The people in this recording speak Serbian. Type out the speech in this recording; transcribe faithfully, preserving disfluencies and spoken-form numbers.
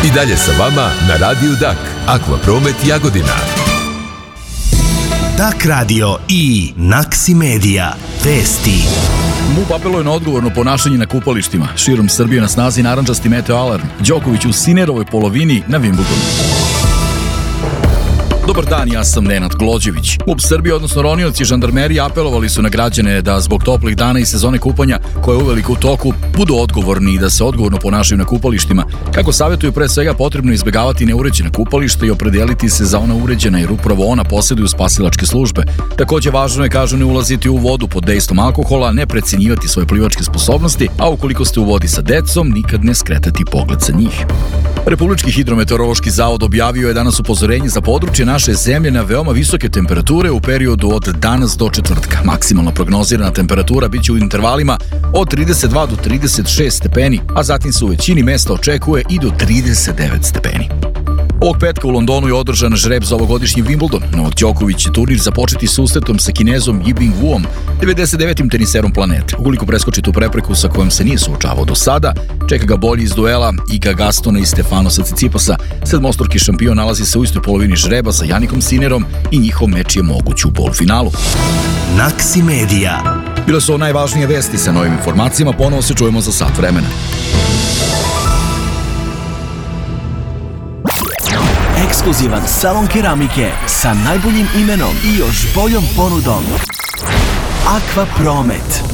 I dalje sa vama na Radiju Dak, Akvapromet Jagodina. Dak radio i Naksi Media. Vesti. MUP apeluje na odgovorno ponašanje na kupalištima. Širom Srbije na snazi narandžasti meteo alarm. Đoković u Sinerovoj polovini na Wimbledonu. Dobar dan, ja sam Nenad Glođević. MUP Srbije, odnosno ronioci žandarmerije, apelovali su na građane da zbog toplih dana i sezone kupanja, koja je uveliko u toku, budu odgovorni i da se odgovorno ponašaju na kupalištima. Kako savjetuju, pre svega potrebno izbjegavati neuređena kupališta i opredeliti se za ona uređena, jer upravo ona posjeduju spasilačke službe. Također važno je, kažu, ne ulaziti u vodu pod dejstvom alkohola, ne precenjivati svoje plivačke sposobnosti, a ukoliko ste u vodi sa decom, nikad ne skretati pogled sa njih. Republički hidrometeorološki zavod objavio je danas upozorenje za područje naše zemlje na veoma visoke temperature u periodu od danas do četvrtka. Maksimalna prognozirana temperatura biće u intervalima od trideset dva do trideset šest stepeni, a zatim se u većini mesta očekuje i do trideset devet stepeni. Ovog petka u Londonu je održan žreb za ovogodišnji Wimbledon. Novak Đoković će turnir započeti susretom sa Kinezom Yibing Wuom, devedeset devetim teniserom planete. Ukoliko preskoči tu prepreku sa kojom se nije suočavao do sada, čeka ga bolji iz duela Iga Gastona i Stefanosa Cicipasa. Sedmostruki šampion nalazi se u istoj polovini žreba sa Janikom Sinerom i njihov meč je moguć u polufinalu. Naksi Media. Bile su ovo najvažnije vesti. Sa novim informacijama ponovo se čujemo za sat vremena. Ekskluzivan salon keramike sa najboljim imenom i još boljom ponudom. Akvapromet.